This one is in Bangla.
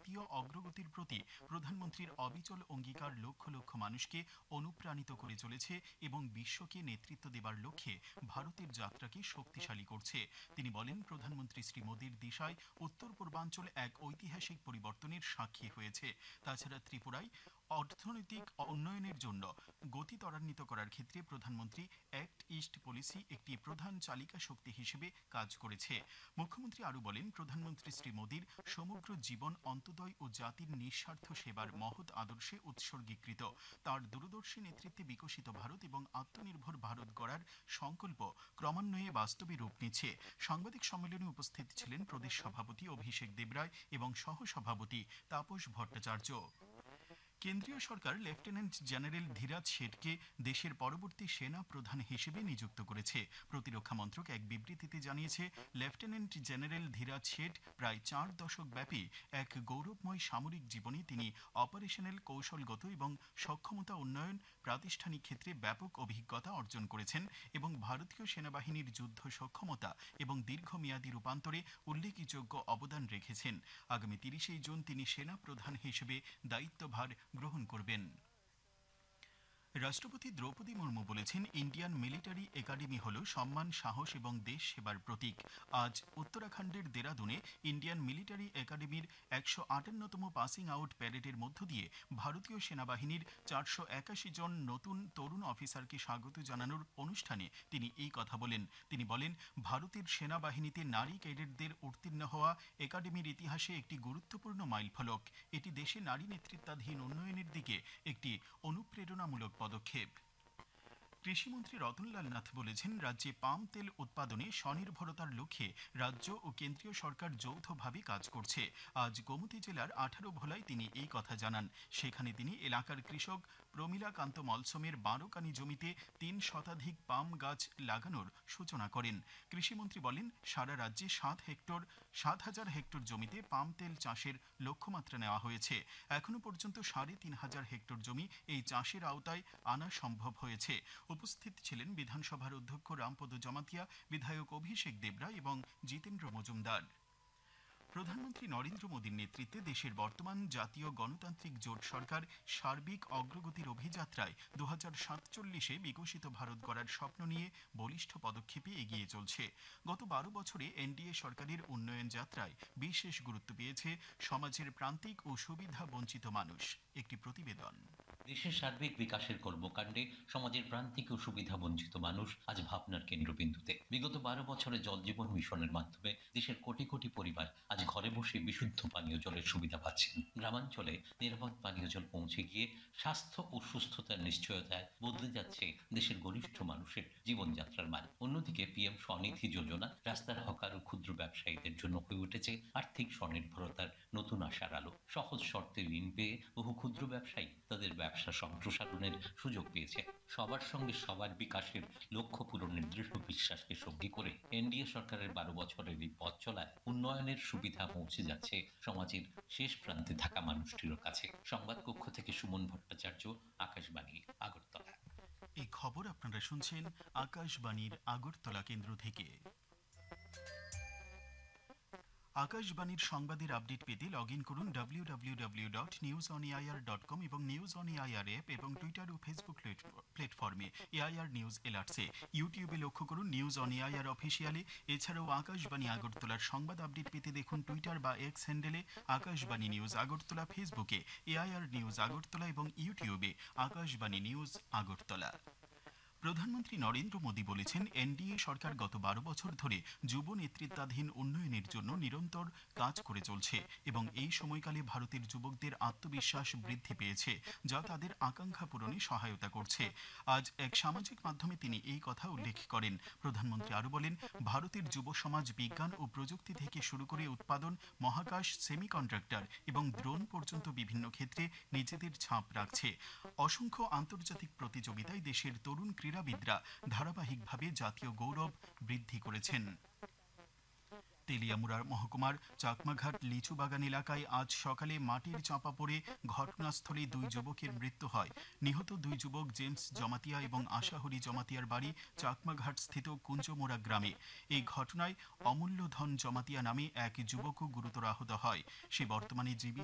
জাতীয় অগ্রগতির প্রতি প্রধানমন্ত্রীর অবিচল অঙ্গীকার লক্ষ লক্ষ মানুষকে অনুপ্রাণিত করে চলেছে এবং বিশ্বকে নেতৃত্ব দেবার লক্ষ্যে ভারতের যাত্রাকে শক্তিশালী করছে। তিনি বলেন, প্রধানমন্ত্রী শ্রী মোদীর দিশায় উত্তর পূর্বাঞ্চল এক ঐতিহাসিক পরিবর্তনের সাক্ষী হয়েছে। তাছাড়া ত্রিপুরায় অর্থনৈতিক উন্নয়নের জন্য গতি ত্বরান্বিত করার ক্ষেত্রে প্রধানমন্ত্রী অ্যাক্ট ইস্ট পলিসি একটি প্রধান চালিকা শক্তি হিসেবে কাজ করেছে। মুখ্যমন্ত্রী আরও বলেন, প্রধানমন্ত্রী শ্রী মোদীর সমগ্র জীবন অন্তোদয় ও জাতির নিঃস্বার্থ সেবার মহৎ আদর্শে উৎসর্গীকৃত। তার দূরদর্শী নেতৃত্বে বিকশিত ভারত এবং আত্মনির্ভর ভারত গড়ার সংকল্প ক্রমান্বয়ে বাস্তবে রূপ নিচ্ছে। সাংবাদিক সম্মেলনে উপস্থিত ছিলেন প্রদেশ সভাপতি অভিষেক দেবরায় এবং সহসভাপতি তাপস ভট্টাচার্য। কেন্দ্রীয় সরকার লেফটেন্যান্ট জেনারেল ধীরাজ শেঠকে দেশের পরবর্তী সেনা প্রধান হিসেবে নিযুক্ত করেছে। প্রতিরক্ষা মন্ত্রক এক বিবৃতিতে জানিয়েছে, লেফটেন্যান্ট জেনারেল ধীরাজ শেঠ প্রায় 4 দশক ব্যাপী এক গৌরবময় সামরিক জীবনে তিনি অপারেশনাল কৌশলগত এবং সক্ষমতা উন্নয়ন, প্রাতিষ্ঠানিক ক্ষেত্রে ব্যাপক অভিজ্ঞতা অর্জন করেছেন এবং ভারতীয় সেনাবাহিনীর যুদ্ধ সক্ষমতা এবং দীর্ঘমেয়াদী রূপান্তরে উল্লেখযোগ্য অবদান রেখেছেন। আগামী 30 জুন তিনি সেনা প্রধান হিসেবে দায়িত্বভার গ্রহণ করবেন। রাষ্ট্রপতি দ্রৌপদী মুর্মু বলেছেন, ইন্ডিয়ান মিলিটারি একাডেমি হল সম্মান, সাহস এবং দেশ সেবার প্রতীক। আজ উত্তরাখণ্ডের দেরাদুনে ইন্ডিয়ান মিলিটারি একাডেমির 158তম পাসিং আউট প্যারেডের মধ্য দিয়ে ভারতীয় সেনাবাহিনীর 481 জন নতুন তরুণ অফিসারকে স্বাগত জানানোর অনুষ্ঠানে তিনি এই কথা বলেন। তিনি বলেন, ভারতের সেনাবাহিনীতে নারী ক্যাডেটদের উত্তীর্ণ হওয়া একাডেমির ইতিহাসে একটি গুরুত্বপূর্ণ মাইলফলক। এটি দেশে নারী নেতৃত্বাধীন উন্নয়নের দিকে একটি অনুপ্রেরণামূলক পদক্ষেপ। কৃষিমন্ত্রী রতনলাল নাথ বলেছেন, রাজ্যে পাম তেল উৎপাদনে স্বনির্ভরতার লক্ষ্যে রাজ্য ও কেন্দ্রীয় সরকার যৌথভাবে কাজ করছে। আজ গোমতী জেলার 18 ভোলায় তিনি এই কথা জানান। সেখানে তিনি এলাকার কৃষক প্রমীলাকান্ত মলসমের 12 কানি জমিতে 3 শতাধিক পাম গাছ লাগানোর সূচনা করেন। কৃষিমন্ত্রী বলেন, সারা রাজ্যে 7,000 হেক্টর জমিতে পাম তেল চাষের লক্ষ্যমাত্রা নেওয়া হয়েছে। এখনো পর্যন্ত 3,500 হেক্টর জমি এই চাষের আওতায় আনা সম্ভব হয়েছে। উপস্থিত ছিলেন বিধানসভার অধ্যক্ষ রামপদ জমাতিয়া, বিধায়ক অভিষেক দেবরা এবং জিতেন্দ্র মজুমদার। প্রধানমন্ত্রী নরেন্দ্র মোদীর নেতৃত্বে দেশের বর্তমান জাতীয় গণতান্ত্রিক জোট সরকার সার্বিক অগ্রগতির অভিযাত্রায় 2047-এ বিকশিত ভারত গড়ার স্বপ্ন নিয়ে বলিষ্ঠ পদক্ষেপে এগিয়ে চলছে। গত 12 বছরে এনডিএ সরকারের উন্নয়ন যাত্রায় বিশেষ গুরুত্ব পেয়েছে সমাজের প্রান্তিক ও সুবিধা বঞ্চিত মানুষ। একটি প্রতিবেদন। দেশের সার্বিক বিকাশের কর্মকাণ্ডে সমাজের প্রান্তিক ও সুবিধা বঞ্চিত মানুষ আজ ভাবনার কেন্দ্রবিন্দুতে। বিগত 12 বছরে জল জীবন মিশনের মাধ্যমে দেশের কোটি কোটি পরিবার আজ ঘরে বসে বিশুদ্ধ পানীয় জলের সুবিধা পাচ্ছেন। গ্রামাঞ্চলে নিরাপদ পানীয় জল পৌঁছে গিয়ে স্বাস্থ্য ও সুস্থতার নিশ্চয়তায় বদলে যাচ্ছে দেশের গরিষ্ঠ মানুষের জীবনযাত্রার মান। অন্যদিকে পিএম স্বনিধি যোজনা রাস্তার হকার ও ক্ষুদ্র ব্যবসায়ীদের জন্য হয়ে উঠেছে আর্থিক স্বনির্ভরতার নতুন আশার আলো। সহজ শর্তে ঋণ পেয়ে বহু ক্ষুদ্র ব্যবসায়ী তাদের ব্যবসা সম্প্রসারণের সুযোগ পেয়েছে। সবার সঙ্গে সবার বিকাশের লক্ষ্য পূরণের দৃঢ় বিশ্বাসকে সঙ্গী করে এনডিএ সরকারের 12 বছরের এই পথ চলায় উন্নয়নের সুবিধা পৌঁছে যাচ্ছে সমাজের শেষ প্রান্তে থাকা মানুষটির কাছে। সংবাদ কক্ষ থেকে সুমন ভট্টাচার্য, আকাশবাণী, আগরতলা। এই খবর আপনারা শুনছেন আকাশবাণীর আগরতলা কেন্দ্র থেকে। আকাশবাণীর সংবাদের আপডেট পেতে লগ ইন করুন www.newsonair.com এবং নিউজ অন এআইআর অ্যাপ এবং টুইটার ও ফেসবুক প্ল্যাটফর্মে এআইআর নিউজ এলার্টসে। ইউটিউবে লক্ষ্য করুন নিউজ অন এআইআর অফিসিয়ালে। এছাড়াও আকাশবাণী আগরতলার সংবাদ আপডেট পেতে দেখুন টুইটার বা এক্স হ্যান্ডেলে আকাশবাণী নিউজ আগরতলা, ফেসবুকে এআইআর নিউজ আগরতলা এবং ইউটিউবে আকাশবাণী নিউজ আগরতলা। প্রধানমন্ত্রী নরেন্দ্র মোদী বলেছেন, এনডিএ সরকার গত 12 বছর ধরে যুব নেতৃত্বাধীন উন্নয়নের জন্য নিরন্তর কাজ করে চলছে এবং এই সময়কালে ভারতের যুবকদের আত্মবিশ্বাস বৃদ্ধি পেয়েছে, যা তাদের আকাঙ্ক্ষা পূরণে সহায়তা করছে। আজ এক সামাজিক মাধ্যমে তিনি এই কথা উল্লেখ করেন। প্রধানমন্ত্রী আরও বলেন, ভারতের যুব সমাজ বিজ্ঞান ও প্রযুক্তি থেকে শুরু করে উৎপাদন, মহাকাশ, সেমিকন্ডাক্টর এবং ড্রোন পর্যন্ত বিভিন্ন ক্ষেত্রে নিজেদের ছাপ রাখছে। অসংখ্য আন্তর্জাতিক প্রতিযোগিতায় দেশের তরুণ ক্রীড়াবিদরা ধারাবাহিকভাবে জাতীয় গৌরব বৃদ্ধি করেছেন। তেলিয়ামুড়া মহকুমার চাকমাঘাট লিচু বাগান এলাকায় আজ সকালে মাটির চাপা পড়ে ঘটনাস্থলে 2 যুবকের মৃত্যু হয়। নিহত 2 যুবক জেমস জমাতিয়া এবং আশাহরি জমাতিয়ার বাড়ি চাকমাঘাট স্থিত কুঞ্জমোড়া গ্রামে। এই ঘটনায় অমূল্য ধন জমাতিয়া নামে এক যুবকও গুরুতর আহত হয়। সে বর্তমানে জীবিত